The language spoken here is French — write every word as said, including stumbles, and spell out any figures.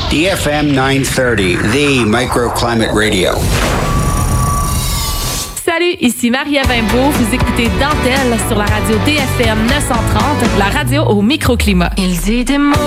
D F M nine thirty, the Microclimate Radio. Salut, ici Marie-Ève Imbeau. Vous écoutez Dentelle sur la radio D F M neuf cent trente, la radio au microclimat. Il dit des mots